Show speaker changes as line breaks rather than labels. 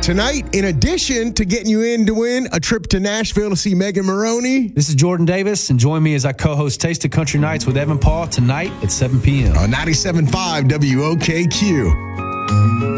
Tonight, in addition to getting you in to win a trip to Nashville to see Megan Maroney.
This is Jordan Davis, and join me as I co-host Taste of Country Nights with Evan Paul tonight at 7 p.m.
on 97.5 WOKQ.